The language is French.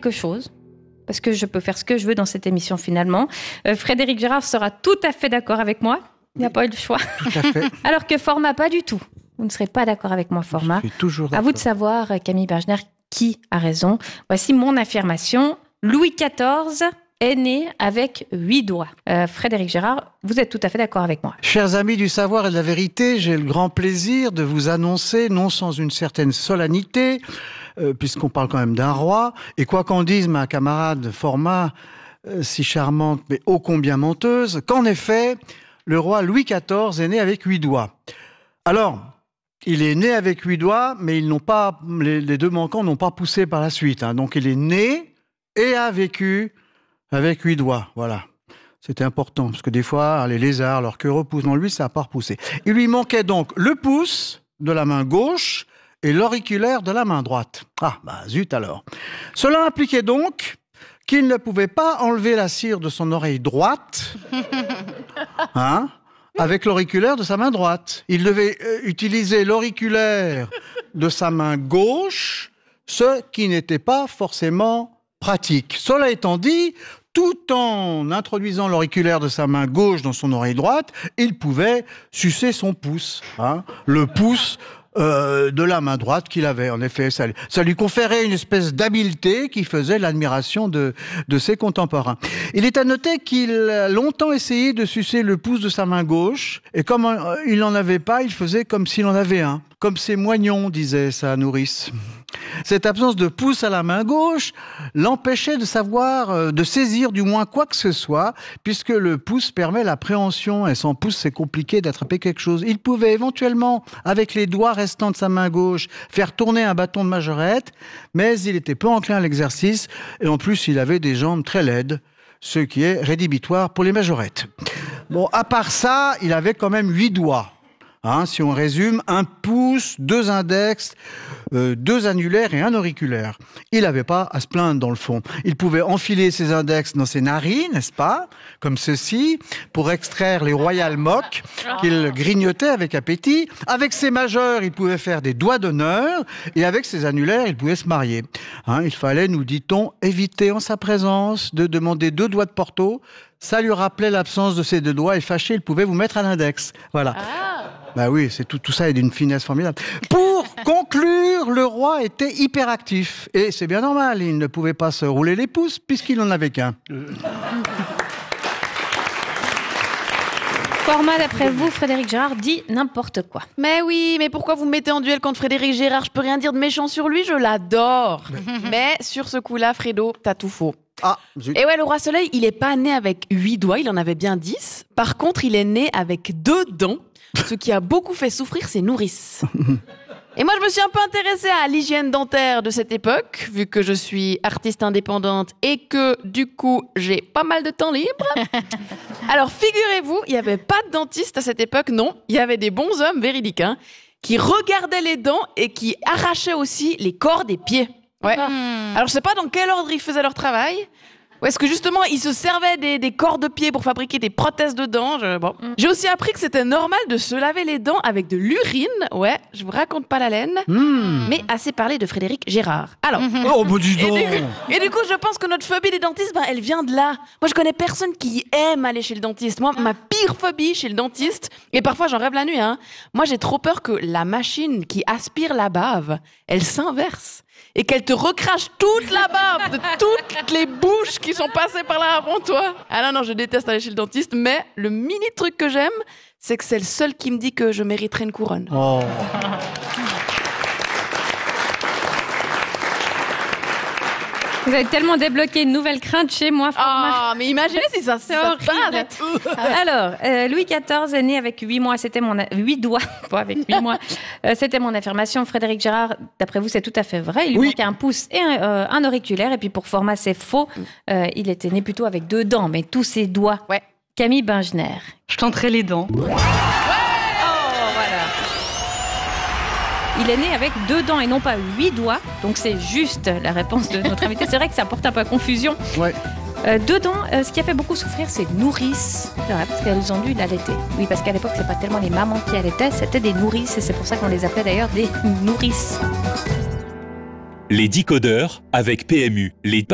quelque chose, parce que je peux faire ce que je veux dans cette émission finalement. Frédéric Gérard sera tout à fait d'accord avec moi. Il n'y a pas eu le choix. Tout à fait. Alors que Format, pas du tout. Vous ne serez pas d'accord avec moi, Format. Je suis toujours d'accord. À vous de savoir, Camille Bergner, qui a raison. Voici mon affirmation. Louis XIV est né avec 8 doigts. Frédéric Gérard, vous êtes tout à fait d'accord avec moi. Chers amis du savoir et de la vérité, j'ai le grand plaisir de vous annoncer, non sans une certaine solennité, puisqu'on parle quand même d'un roi, et quoi qu'en dise ma camarade Format, si charmante mais ô combien menteuse, qu'en effet, le roi Louis XIV est né avec 8 doigts. Alors, il est né avec 8 doigts, mais les 2 manquants n'ont pas poussé par la suite. Donc il est né et a vécu avec 8 doigts. Voilà. C'était important, parce que des fois, les lézards, leur queue repousse. Non, lui, ça n'a pas repoussé. Il lui manquait donc le pouce de la main gauche et l'auriculaire de la main droite. Ah, zut alors. Cela impliquait donc qu'il ne pouvait pas enlever la cire de son oreille droite, avec l'auriculaire de sa main droite. Il devait utiliser l'auriculaire de sa main gauche, ce qui n'était pas forcément pratique. Cela étant dit, tout en introduisant l'auriculaire de sa main gauche dans son oreille droite, il pouvait sucer son pouce, le pouce de la main droite qu'il avait. En effet, ça lui conférait une espèce d'habileté qui faisait l'admiration de ses contemporains. Il est à noter qu'il a longtemps essayé de sucer le pouce de sa main gauche, et comme il n'en avait pas, il faisait comme s'il en avait un. Comme ses moignons, disait sa nourrice. Cette absence de pouce à la main gauche l'empêchait de saisir du moins quoi que ce soit, puisque le pouce permet l'appréhension, et sans pouce, c'est compliqué d'attraper quelque chose. Il pouvait éventuellement, avec les doigts restants de sa main gauche, faire tourner un bâton de majorette, mais il était peu enclin à l'exercice, et en plus, il avait des jambes très laides, ce qui est rédhibitoire pour les majorettes. Bon, à part ça, il avait quand même 8 doigts. Si on résume, 1 pouce, 2 index, 2 annulaires et 1 auriculaire. Il n'avait pas à se plaindre dans le fond. Il pouvait enfiler ses index dans ses narines, n'est-ce pas, comme ceci, pour extraire les royal mocs qu'il grignotait avec appétit. Avec ses majeurs, il pouvait faire des doigts d'honneur, et avec ses annulaires, il pouvait se marier. Il fallait, nous dit-on, éviter en sa présence de demander 2 doigts de Porto. Ça lui rappelait l'absence de ses 2 doigts, et fâché, il pouvait vous mettre à l'index. Voilà. Oui, c'est tout ça est d'une finesse formidable. Pour conclure, le roi était hyperactif. Et c'est bien normal, il ne pouvait pas se rouler les pouces puisqu'il n'en avait qu'un. Format, d'après vous, Frédéric Gérard dit n'importe quoi. Mais oui, mais pourquoi vous me mettez en duel contre Frédéric Gérard? Je peux rien dire de méchant sur lui, je l'adore. Mais sur ce coup-là, Fredo, t'as tout faux. Zut. Et ouais, le roi Soleil, il est pas né avec 8 doigts, il en avait bien 10. Par contre, il est né avec 2 dents, ce qui a beaucoup fait souffrir ses nourrices. Et moi, je me suis un peu intéressée à l'hygiène dentaire de cette époque, vu que je suis artiste indépendante et que, du coup, j'ai pas mal de temps libre. Alors, figurez-vous, il n'y avait pas de dentiste à cette époque, non. Il y avait des bons hommes véridiques, qui regardaient les dents et qui arrachaient aussi les corps des pieds. Ouais. Alors, je sais pas dans quel ordre ils faisaient leur travail. Ou est-ce que justement, ils se servaient des corps de pied pour fabriquer des prothèses de dents. J'ai aussi appris que c'était normal de se laver les dents avec de l'urine. Ouais, je vous raconte pas la laine. Mais assez parlé de Frédéric Gérard. Alors. Dis donc. Et du coup, je pense que notre phobie des dentistes, elle vient de là. Moi, je connais personne qui aime aller chez le dentiste. Moi, ma pire phobie chez le dentiste, et parfois j'en rêve la nuit, moi, j'ai trop peur que la machine qui aspire la bave, elle s'inverse. Et qu'elle te recrache toute la bave de toutes les bouches qui sont passées par là avant toi. Ah non, je déteste aller chez le dentiste, mais le mini truc que j'aime, c'est que c'est le seul qui me dit que je mériterais une couronne. Vous avez tellement débloqué une nouvelle crainte chez moi, Format. Mais imaginez si ça se passe. Alors, Louis XIV est né avec 8 mois. C'était 8 doigts, pas avec 8 mois. C'était mon affirmation. Frédéric Gérard, d'après vous, c'est tout à fait vrai. Il lui manquait un pouce et un auriculaire. Et puis pour Format, c'est faux. Il était né plutôt avec 2 dents, mais tous ses doigts. Ouais. Camille Bergner. Je tenterai les dents. Il est né avec 2 dents et non pas 8 doigts. Donc c'est juste la réponse de notre invité. C'est vrai que ça porte un peu à confusion. Ouais. 2 dents, ce qui a fait beaucoup souffrir, c'est nourrices. C'est vrai, parce qu'elles ont dû l'allaiter. Oui, parce qu'à l'époque, c'est pas tellement les mamans qui allaitaient, c'était des nourrices. Et c'est pour ça qu'on les appelait d'ailleurs des nourrices. Les décodeurs avec PMU.